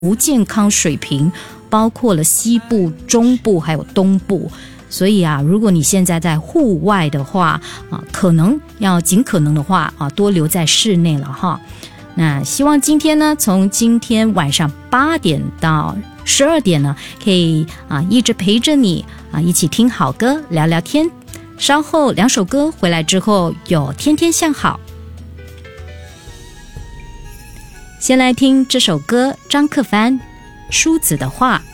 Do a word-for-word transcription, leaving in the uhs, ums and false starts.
不健康水平包括了西部、中部还有东部。所以啊，如果你现在在户外的话啊，可能要尽可能的话啊，多留在室内了哈。那希望今天呢，从今天晚上八点到十二点呢，可以啊一直陪着你啊，一起听好歌，聊聊天。稍后两首歌回来之后，有天天向好。先来听这首歌，张克帆《梳子的话》。